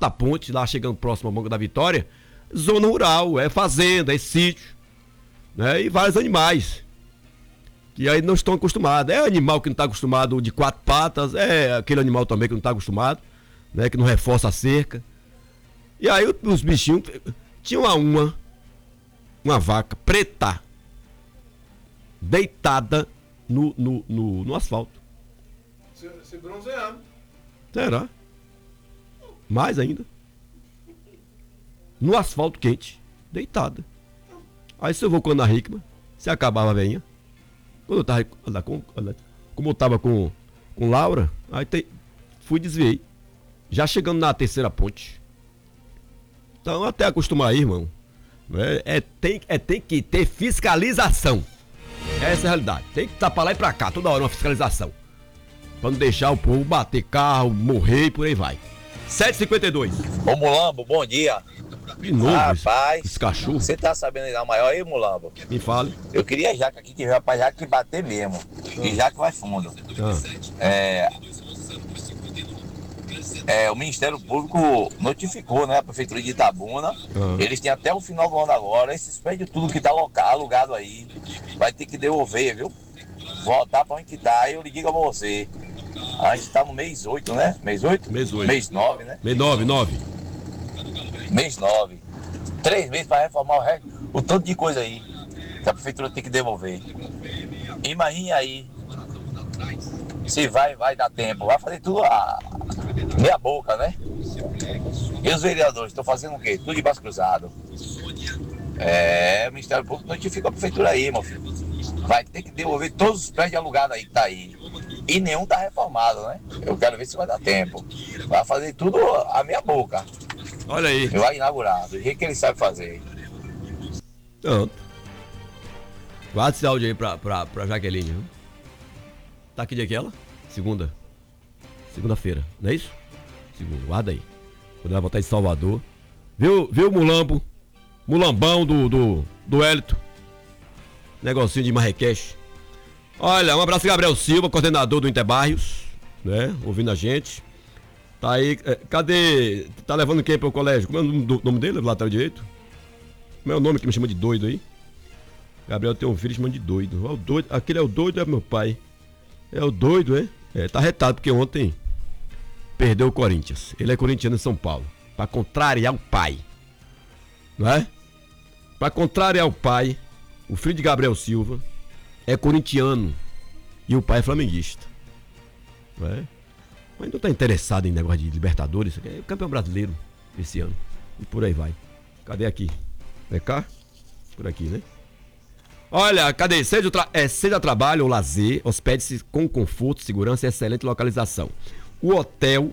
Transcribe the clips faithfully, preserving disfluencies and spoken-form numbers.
da ponte, lá chegando próximo ao Banco da Vitória, zona rural, é fazenda, é sítio, né? E vários animais que aí não estão acostumados. É animal que não está acostumado de quatro patas, é aquele animal também que não está acostumado, né? Que não reforça a cerca. E aí os bichinhos, tinha uma, uma, uma vaca preta, deitada no, no, no, no asfalto. Se, se bronzeando. Será? Mais ainda. No asfalto quente, deitada. Aí se eu vou com a Ana Hickman, se acabava a veinha. Quando eu tava, como eu tava com, com Laura, aí te, fui desviei. Já chegando na terceira ponte. Então até acostumar aí, irmão. É, é, tem, é, tem que ter fiscalização. Essa é a realidade. Tem que estar pra lá e pra cá, toda hora uma fiscalização. Pra não deixar o povo bater carro, morrer e por aí vai. sete e cinquenta e dois. Ô Mulambo, bom dia. De novo, rapaz, esse, esse cachorro. Você tá sabendo ainda maior aí, Mulambo? Me fale. Eu queria Jaca aqui, que veio pra Jaca que bater mesmo. Ah. E Jaca vai fundo. Ah. É, é, o Ministério Público notificou, né, a Prefeitura de Itabuna. Ah. Eles têm até o final do ano agora. Esses prédios tudo que tá local, alugado aí, vai ter que devolver, viu? Voltar pra onde que tá. Aí eu liguei pra você. A gente tá no mês oito, né? Mês oito? Mês oito. Mês nove, né? Mês nove, nove. Mês nove. Três meses para reformar o resto. O tanto de coisa aí que a prefeitura tem que devolver. Imagine aí. Se vai, vai dar tempo. Vai fazer tudo a meia boca, né? E os vereadores estão fazendo o quê? Tudo de braço cruzado. É, o Ministério Público notificou a prefeitura aí, meu filho. Vai ter que devolver todos os prédios alugados aí que tá aí. E nenhum tá reformado, né? Eu quero ver se vai dar tempo. Vai fazer tudo a meia boca. Olha aí. Vai inaugurar, do jeito que ele sabe fazer. Pronto. Guarda esse áudio aí pra, pra, pra Jaqueline. Viu? Tá que dia que ela? Segunda. Segunda-feira, não é isso? Segunda, guarda aí. Quando ela voltar em Salvador. Viu, viu o Mulambo? Mulambão do, do, do Hélito. Negocinho de Marrequeche. Olha, um abraço Gabriel Silva, coordenador do Interbarrios, né? Ouvindo a gente. Tá aí, é, cadê? Tá levando quem pro colégio? Como é o nome, do, nome dele, lateral direito? Como é o nome que me chama de doido aí? Gabriel tem um filho chamando de doido. Ó, o doido. Aquele é o doido, é meu pai. É o doido, é? É, tá retado, porque ontem perdeu o Corinthians. Ele é corintiano em São Paulo. Pra contrariar o pai. Não é? Pra contrariar o pai, o filho de Gabriel Silva é corintiano e o pai é flamenguista. Não é? Mas não tá interessado em negócio de Libertadores. É o campeão brasileiro esse ano. E por aí vai. Cadê aqui? É cá? Por aqui, né? Olha, cadê? Seja, tra... é, seja trabalho ou lazer, hospede-se com conforto, segurança e excelente localização. O hotel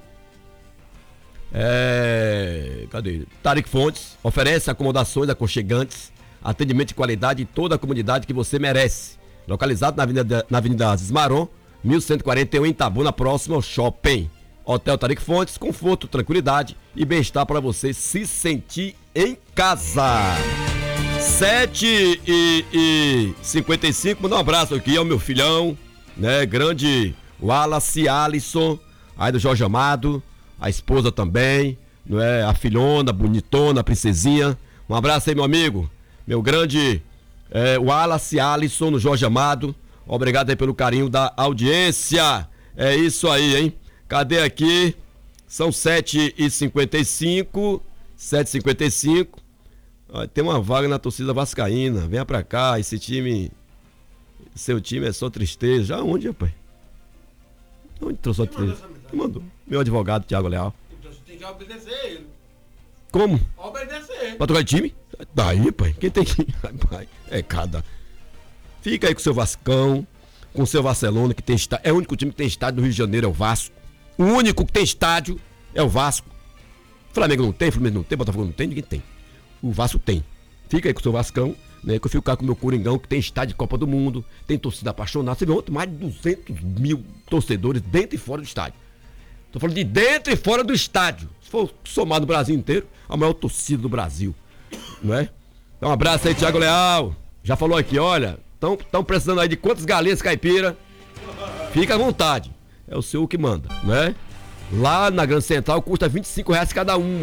é... Cadê? Tariq Fontes oferece acomodações aconchegantes, atendimento de qualidade e toda a comunidade que você merece. Localizado na Avenida, na Avenida Asmaron, mil cento e quarenta e um, em Itabuna, próximo ao shopping. Hotel Tariq Fontes, conforto, tranquilidade e bem-estar para você se sentir em casa. sete e cinquenta e cinco, manda um abraço aqui ao meu filhão, né, grande Wallace Alisson, aí do Jorge Amado, a esposa também, não é, a filhona, bonitona, princesinha. Um abraço aí, meu amigo, meu grande é, Wallace Alisson, no Jorge Amado. Obrigado aí pelo carinho da audiência. É isso aí, hein? Cadê aqui? São sete e cinquenta e cinco, sete e cinquenta e cinco. Tem uma vaga na torcida vascaína. Venha pra cá, esse time, seu time é só tristeza. Já onde, rapaz? Onde trouxe a tristeza? Quem mandou? Meu advogado, Thiago Leal. Então você tem que obedecer ele. Como? Obedecer. Pra trocar de time? Daí, pai. Quem tem que... Pai, é cada... Fica aí com o seu Vascão, com o seu Barcelona, que tem estádio. É o único time que tem estádio no Rio de Janeiro, é o Vasco. O único que tem estádio é o Vasco. Flamengo não tem, Flamengo não tem, Botafogo não tem, ninguém tem. O Vasco tem. Fica aí com o seu Vascão, né? Que eu fico cá com o meu Coringão, que tem estádio de Copa do Mundo, tem torcida apaixonada. Você vê ontem mais de duzentos mil torcedores dentro e fora do estádio. Tô falando de dentro e fora do estádio. Se for somar no Brasil inteiro, a maior torcida do Brasil. Não é? Então um abraço aí, Thiago Leal. Já falou aqui, olha, estão precisando aí de quantas galinhas caipira? Fica à vontade. É o seu que manda, né? Lá na Grande Central custa vinte e cinco reais cada um.